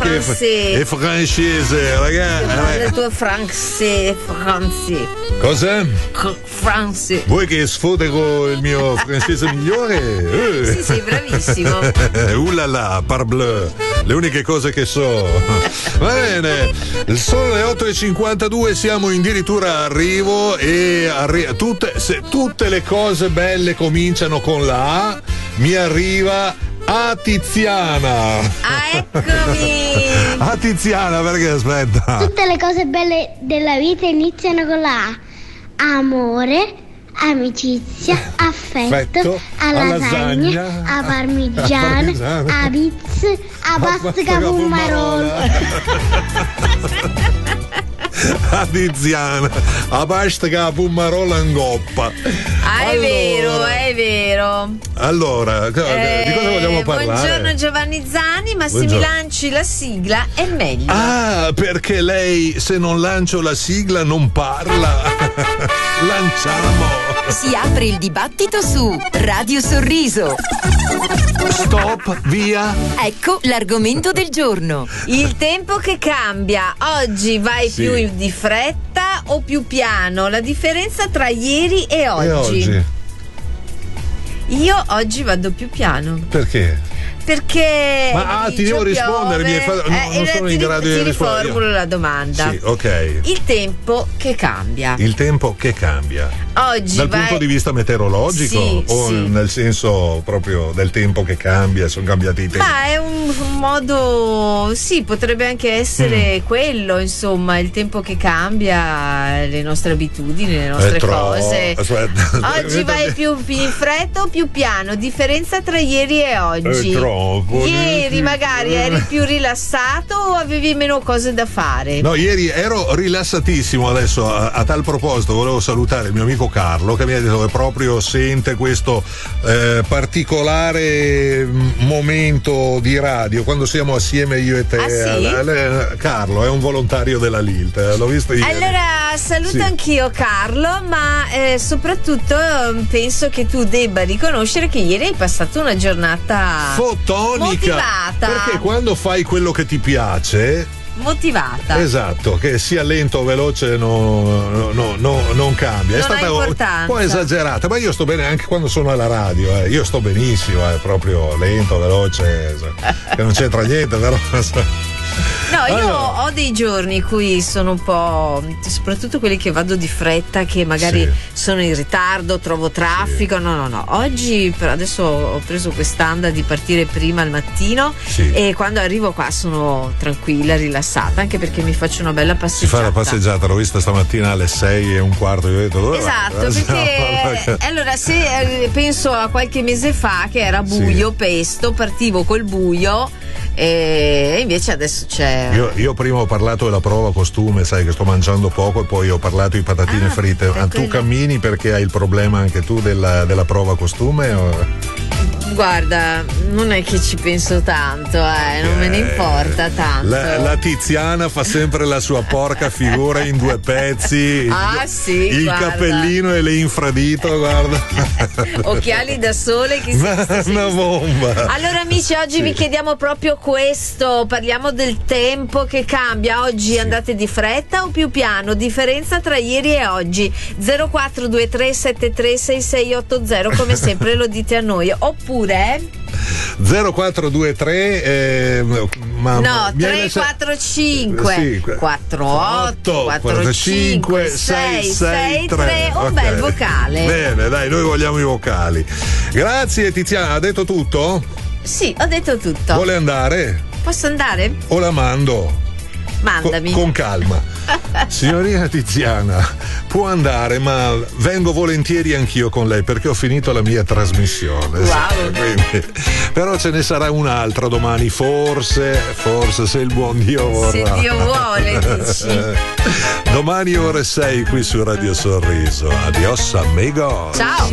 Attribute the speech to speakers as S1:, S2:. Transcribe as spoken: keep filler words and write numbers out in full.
S1: francese.
S2: È francese, ragazzi.
S1: Ma il tuo francese, francese.
S2: Cosa?
S1: Francese.
S2: Vuoi che sfode con il mio francese migliore? Eh.
S1: Sì, sì, bravissimo.
S2: Uh là là, parbleu. Le uniche cose che so. Va bene, sono le otto e cinquantadue, siamo addirittura arrivo e arri- tutte, se tutte le cose belle cominciano con la A, mi arriva a Tiziana.
S1: Ah, eccomi.
S2: A Tiziana, perché aspetta.
S3: Tutte le cose belle della vita iniziano con la A. Amore, amicizia, affetto,
S2: Affetto,
S3: a lasagna,
S2: lasagna,
S3: a parmigiano,
S2: parmigiano,
S3: a pizza, a pasta capumarola.
S2: A Tiziana, a pasta che la pummarola in coppa.
S1: Ah, è
S2: allora,
S1: vero, è vero.
S2: Allora, eh, di cosa vogliamo parlare?
S1: Buongiorno Giovanni Zani, ma
S2: Buongiorno.
S1: se mi lanci la sigla è meglio.
S2: Ah, perché lei se non lancio la sigla non parla. Lanciamo.
S4: Si apre il dibattito su Radio Sorriso.
S2: Stop, via.
S4: Ecco l'argomento del giorno.
S1: Il tempo che cambia. Oggi vai
S2: Sì.
S1: più di fretta o più piano? La differenza tra ieri e oggi.
S2: E oggi?
S1: Io oggi vado più piano.
S2: Perché?
S1: Perché
S2: Ma ah, ti devo rispondere, mi hai fatto- no, non sono
S1: ti,
S2: in grado di
S1: ti
S2: rispondere.
S1: riformulo la domanda.
S2: Sì, ok.
S1: Il tempo che cambia.
S2: Il tempo che cambia.
S1: Oggi
S2: Dal
S1: vai...
S2: punto di vista meteorologico
S1: Sì,
S2: o
S1: sì.
S2: nel senso proprio del tempo che cambia, sono cambiati i tempi?
S1: Ma è un modo, sì, potrebbe anche essere
S2: Mm.
S1: quello, insomma, il tempo che cambia, le nostre abitudini, le nostre
S2: È troppo.
S1: cose.
S2: Aspetta.
S1: Oggi vai più in fretta o più piano? Differenza tra ieri e oggi.
S2: È troppo.
S1: Ieri magari eri più rilassato o avevi meno cose da fare?
S2: No, ieri ero rilassatissimo. Adesso a, a tal proposito volevo salutare il mio amico Carlo che mi ha detto che proprio sente questo eh, particolare m- momento di radio quando siamo assieme io e te.
S1: Ah, sì?
S2: Al- al- Carlo è un volontario della Lilt, eh, l'ho visto ieri.
S1: Allora saluto
S2: Sì.
S1: anch'io Carlo, ma eh, soprattutto eh, penso che tu debba riconoscere che ieri hai passato una giornata
S2: Fotonica,
S1: motivata.
S2: perché quando fai quello che ti piace,
S1: motivata.
S2: esatto, che sia lento o veloce no, no, no, no, non cambia. È
S1: Non ha
S2: stata un
S1: importanza.
S2: po' esagerata, ma io sto bene anche quando sono alla radio, eh. Io sto benissimo, è proprio lento, veloce, che non c'entra niente, però.
S1: No, io
S2: Allora.
S1: ho dei giorni in cui sono un po', soprattutto quelli che vado di fretta, che magari
S2: Sì.
S1: sono in ritardo, trovo traffico. No, no, no. Oggi però adesso ho preso quest'anda di partire prima al mattino
S2: Sì.
S1: e quando arrivo qua sono tranquilla, rilassata, anche perché mi faccio una bella
S2: Si
S1: passeggiata.
S2: fa la passeggiata, l'ho vista stamattina alle sei e un quarto. Io ho detto, dove
S1: Esatto,
S2: vai?
S1: perché allora se eh, penso a qualche mese fa che era buio,
S2: Sì.
S1: pesto, partivo col buio e invece adesso c'è.
S2: Io, io prima ho parlato della prova costume, sai che sto mangiando poco, e poi ho parlato di patatine
S1: Ah,
S2: fritte.
S1: per
S2: Ma tu
S1: quello.
S2: cammini perché hai il problema anche tu della, della prova costume? O...
S1: Guarda, non è che ci penso tanto, eh, non me ne importa tanto.
S2: La, la Tiziana fa sempre la sua porca figura in due pezzi.
S1: Ah, sì,
S2: il
S1: guarda.
S2: cappellino e le infradito, guarda.
S1: Occhiali da sole, chi si
S2: Ma una bomba.
S1: Allora amici, oggi
S2: Sì.
S1: vi chiediamo proprio questo, parliamo del tempo che cambia. Oggi andate di fretta o più piano? Differenza tra ieri e oggi. zero quattro due tre sette tre sei sei otto zero, come sempre lo dite a noi, oppure
S2: zero quattro due tre eh, ma,
S1: no,
S2: mi hai
S1: tre
S2: lasciato-
S1: quattro cinque
S2: Sì,
S1: quattro otto quattro cinque sei sei
S2: sei
S1: tre, un
S2: Ok.
S1: bel vocale.
S2: Bene, dai, noi vogliamo i vocali. Grazie Tiziana, ha detto tutto?
S1: Sì, ho detto tutto.
S2: Vuole andare?
S1: Posso andare?
S2: O la mando?
S1: Mandami.
S2: Con, con calma. Signorina Tiziana, può andare, ma vengo volentieri anch'io con lei perché ho finito la mia trasmissione.
S1: Wow.
S2: Quindi, però ce ne sarà un'altra domani, forse, forse se il buon Dio vorrà.
S1: Se Dio vuole, dici.
S2: Domani ore sei qui su Radio Sorriso. Adios amigos.
S1: Ciao.